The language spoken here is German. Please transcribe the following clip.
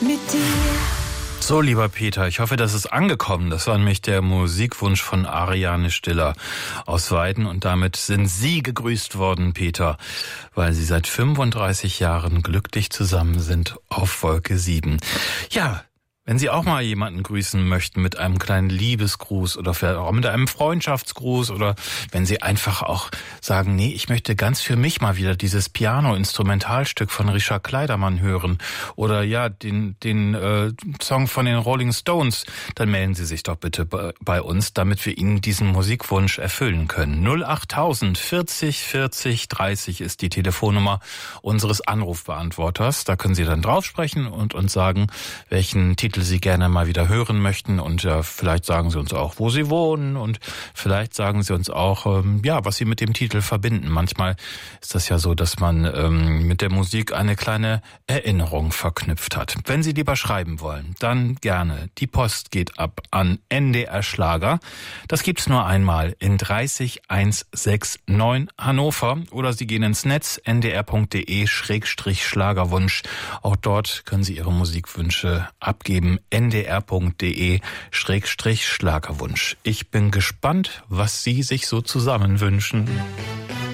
mit dir. So, lieber Peter, ich hoffe, das ist angekommen. Das war nämlich der Musikwunsch von Ariane Stiller aus Weiden. Und damit sind Sie gegrüßt worden, Peter, weil Sie seit 35 Jahren glücklich zusammen sind auf Wolke 7. Ja, wenn Sie auch mal jemanden grüßen möchten mit einem kleinen Liebesgruß oder vielleicht auch mit einem Freundschaftsgruß oder wenn Sie einfach auch sagen, nee, ich möchte ganz für mich mal wieder dieses Piano-Instrumentalstück von Richard Kleidermann hören oder ja, den Song von den Rolling Stones, dann melden Sie sich doch bitte bei uns, damit wir Ihnen diesen Musikwunsch erfüllen können. 08000 40 40 30 ist die Telefonnummer unseres Anrufbeantworters. Da können Sie dann drauf sprechen und uns sagen, welchen Titel Sie gerne mal wieder hören möchten und vielleicht sagen Sie uns auch, wo Sie wohnen und vielleicht sagen Sie uns auch, was Sie mit dem Titel verbinden. Manchmal ist das ja so, dass man mit der Musik eine kleine Erinnerung verknüpft hat. Wenn Sie lieber schreiben wollen, dann gerne. Die Post geht ab an NDR Schlager. Das gibt's nur einmal in 30169 Hannover oder Sie gehen ins Netz ndr.de/Schlagerwunsch. Auch dort können Sie Ihre Musikwünsche abgeben. ndr.de/Schlagerwunsch. Ich bin gespannt, was Sie sich so zusammen wünschen.